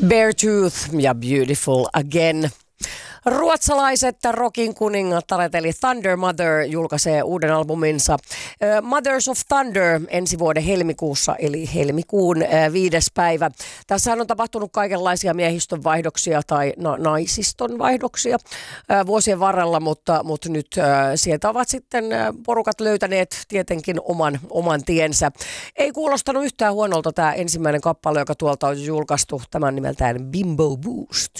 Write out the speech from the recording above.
Beartooth ja Beautiful Again. Ruotsalaiset rockin kuningattaret eli Thunder Mother julkaisee uuden albuminsa Mothers of Thunder ensi vuoden helmikuussa, eli helmikuun 5. päivä. Tässähän on tapahtunut kaikenlaisia miehistön vaihdoksia tai naisiston vaihdoksia vuosien varrella, mutta nyt sieltä ovat sitten porukat löytäneet tietenkin oman tiensä. Ei kuulostanut yhtään huonolta tämä ensimmäinen kappale, joka tuolta on julkaistu, tämän nimeltään Bimbo Boost.